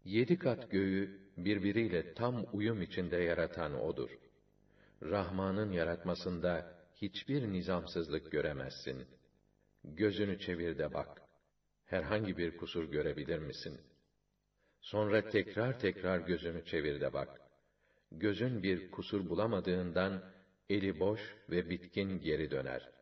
7 kat göğü birbiriyle tam uyum içinde yaratan O'dur. Rahman'ın yaratmasında hiçbir nizamsızlık göremezsin. Gözünü çevir de bak. Herhangi bir kusur görebilir misin? Sonra tekrar tekrar gözünü çevir de bak. Gözün bir kusur bulamadığından eli boş ve bitkin geri döner.